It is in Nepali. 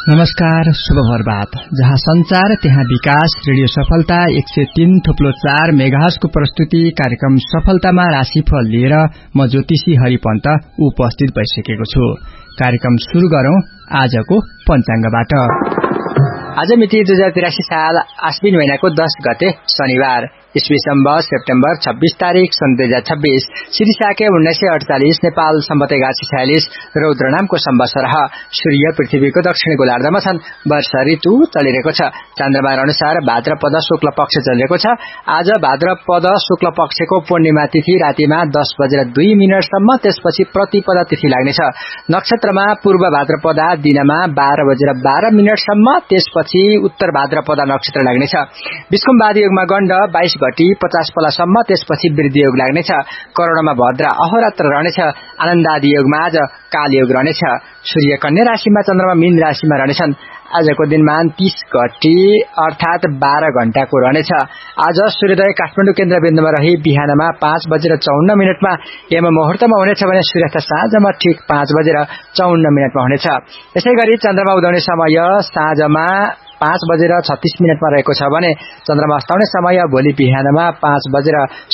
नमस्कार, शुभ प्रभात। जहाँ संचार त्यहाँ विकास। रेडियो सफलता 103.4 मेगाहर्ज को प्रस्तुति कार्यक्रम सफलतामा राशिफल लिएर म ज्योतिषी हरिपन्त उपस्थित भइसकेको छु। कार्यक्रम शुरू गरौं आजको पञ्चाङ्गबाट। आज मिति 2083 साल आश्विन महिनाको 10 गते शनिबार, ईस्वी सम्वत सेप्टेम्बर 26 तारिक सन् 2026, श्रीशाके 1948 नेपाल सम्वत 1146 रौद्र नामको सम्वत्सर। सूर्य पृथ्वीको दक्षिण गोलार्धमा छन्। वर्षा ऋतु चलिरहेको छ। चन्द्रमा अनुसार भाद्रपद शुक्ल पक्ष चलिरहेको छ। आज भाद्रपद शुक्ल पक्षको पूर्णिमा तिथि रातिमा 10:02 सम्म, त्यसपछि प्रतिपदा तिथि लाग्नेछ। नक्षत्रमा पूर्व भाद्रपदा दिनमा 12:12 सम्म, त्यसपछि उत्तर भाद्रपदा नक्षत्र लाग्नेछ। विष्कुम्बादी योगमा गण्ड 22 घटी 50 पलासम्म, त्यसपछि वृद्धि योग लाग्नेछ। करोडमा भद्रा अहोरात्र रहनेछ। आनन्दादि योगमा आज कालयोग रहनेछ। सूर्य कन्या राशिमा, चन्द्रमा मीन राशिमा रहनेछन्। आजको दिनमान 30 घटी अर्थात 12 घण्टाको रहनेछ। आज सूर्योदय काठमाडौँ केन्द्रबिन्दुमा रही बिहानमा 5:54 यम मुहूर्तमा हुनेछ भने सूर्यास्त साँझमा ठिक 5:54 हुनेछ। यसैगरी चन्द्रमा उदाउने समय साँझमा 5:36 रहेको छ भने चन्द्रमा अस्ताउने समय भोलि बिहानमा 5:37